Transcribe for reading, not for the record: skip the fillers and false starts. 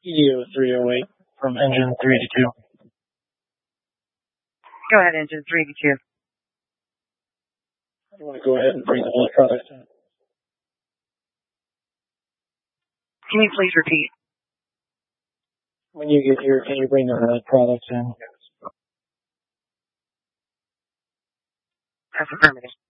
EO 308 from engine 382. Go ahead, engine 382. You want to go ahead and bring the whole product in? Can you please repeat? When you get here, can you bring the whole product in? That's affirmative.